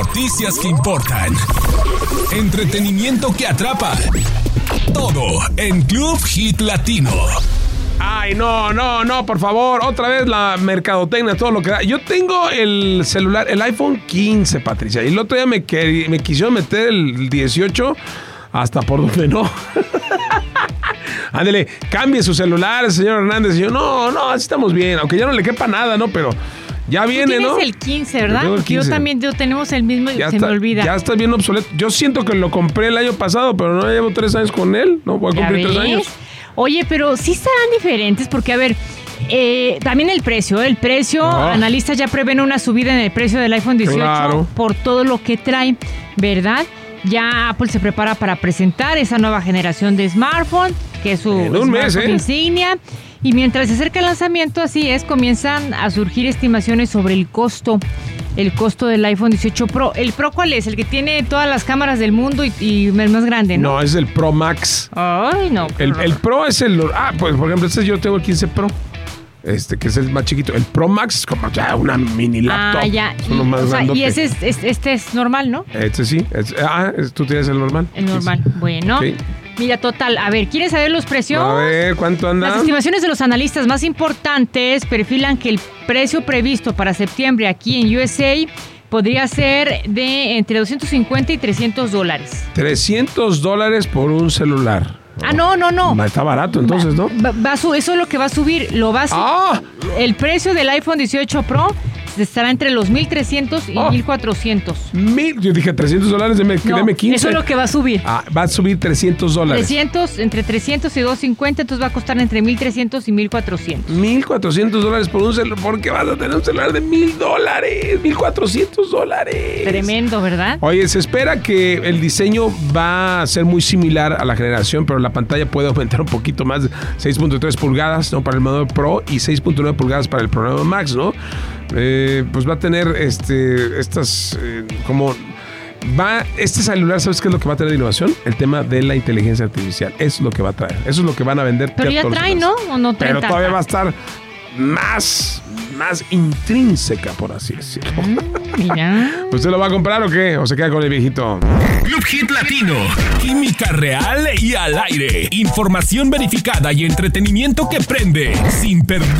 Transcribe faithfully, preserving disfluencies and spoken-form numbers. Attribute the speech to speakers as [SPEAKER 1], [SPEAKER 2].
[SPEAKER 1] Noticias que importan. Entretenimiento que atrapa. Todo en Club Hit Latino.
[SPEAKER 2] Ay, no, no, no, por favor. Otra vez la mercadotecnia, todo lo que da. Yo tengo el celular, el iPhone quince, Patricia. Y el otro día me, quer- me quisieron meter el dieciocho hasta por donde no. Ándele, cambie su celular, señor Hernández. Y yo, no, no, así estamos bien. Aunque ya no le quepa nada, ¿no? Pero ya viene, ¿no?
[SPEAKER 3] Tú tienes el quince, ¿verdad?
[SPEAKER 2] Yo tengo el
[SPEAKER 3] Porque yo
[SPEAKER 2] quince.
[SPEAKER 3] también, yo tenemos el mismo y
[SPEAKER 2] Ya
[SPEAKER 3] se
[SPEAKER 2] está,
[SPEAKER 3] me olvida.
[SPEAKER 2] Ya está bien obsoleto. Yo siento que lo compré el año pasado, pero no llevo tres años con él. No, voy a
[SPEAKER 3] ¿Ya
[SPEAKER 2] cumplir tres
[SPEAKER 3] ves?
[SPEAKER 2] años.
[SPEAKER 3] Oye, pero sí estarán diferentes porque, a ver, eh, también el precio. El precio,
[SPEAKER 2] Ah.
[SPEAKER 3] analistas ya prevén una subida en el precio del iPhone dieciocho
[SPEAKER 2] Claro.
[SPEAKER 3] por todo lo que trae, ¿verdad? Ya Apple se prepara para presentar esa nueva generación de smartphone, que es su
[SPEAKER 2] En un mes,
[SPEAKER 3] smartphone
[SPEAKER 2] ¿eh?
[SPEAKER 3] insignia. Y mientras se acerca el lanzamiento, así es, comienzan a surgir estimaciones sobre el costo. El costo del iPhone dieciocho Pro. ¿El Pro cuál es? El que tiene todas las cámaras del mundo y, y el más grande, ¿no?
[SPEAKER 2] No, es el Pro Max.
[SPEAKER 3] Ay, no.
[SPEAKER 2] El, el Pro es el... Ah, pues por ejemplo, este yo tengo el quince Pro. Este, que es el más chiquito. El Pro Max es como ya una mini laptop.
[SPEAKER 3] Ah, ya.
[SPEAKER 2] Es uno
[SPEAKER 3] Y,
[SPEAKER 2] más
[SPEAKER 3] o sea,
[SPEAKER 2] grandote.
[SPEAKER 3] y ese es, es- este es normal, ¿no?
[SPEAKER 2] Este sí. es- ah, es- tú tienes el normal.
[SPEAKER 3] El normal.
[SPEAKER 2] Sí.
[SPEAKER 3] Bueno.
[SPEAKER 2] Sí.
[SPEAKER 3] Mira, total. A ver, ¿quieres saber los precios?
[SPEAKER 2] A ver, ¿cuánto anda?
[SPEAKER 3] Las estimaciones de los analistas más importantes perfilan que el precio previsto para septiembre aquí en U S A podría ser de entre doscientos cincuenta y trescientos dólares.
[SPEAKER 2] trescientos dólares por un celular.
[SPEAKER 3] Ah, no, no, no.
[SPEAKER 2] Está barato entonces, ¿no?
[SPEAKER 3] Va, va a su- eso es lo que va a subir. Lo va a su-
[SPEAKER 2] ¡Ah!
[SPEAKER 3] El precio del iPhone dieciocho Pro estará entre los mil trescientos y
[SPEAKER 2] Oh.
[SPEAKER 3] mil cuatrocientos.
[SPEAKER 2] Mil, yo dije trescientos dólares, deme,
[SPEAKER 3] No,
[SPEAKER 2] deme quince.
[SPEAKER 3] eso es lo que va a subir.
[SPEAKER 2] Ah, va a subir trescientos dólares.
[SPEAKER 3] trescientos, entre trescientos y doscientos cincuenta, entonces va a costar entre mil trescientos y mil cuatrocientos.
[SPEAKER 2] mil cuatrocientos dólares por un celular. ¿Por qué vas a tener un celular de mil dólares? mil cuatrocientos dólares.
[SPEAKER 3] Tremendo, ¿verdad?
[SPEAKER 2] Oye, se espera que el diseño va a ser muy similar a la generación, pero la pantalla puede aumentar un poquito más de seis punto tres pulgadas, ¿no? Para el modelo Pro y seis punto nueve pulgadas para el Pro Max, ¿no? Eh, pues va a tener este, estas eh, como... Va, este celular, ¿sabes qué es lo que va a tener de innovación? El tema de la inteligencia artificial. Es lo que va a traer. Eso es lo que van a vender.
[SPEAKER 3] Pero ya
[SPEAKER 2] todos los
[SPEAKER 3] trae,
[SPEAKER 2] celulares.
[SPEAKER 3] ¿no? ¿O no trae
[SPEAKER 2] Pero
[SPEAKER 3] tanta?
[SPEAKER 2] todavía va a estar más, más intrínseca, por así decirlo.
[SPEAKER 3] Mira.
[SPEAKER 2] ¿Usted lo va a comprar o qué? ¿O se queda con el viejito?
[SPEAKER 1] Club Hit Latino. Química real y al aire. Información verificada y entretenimiento que prende. Sin perder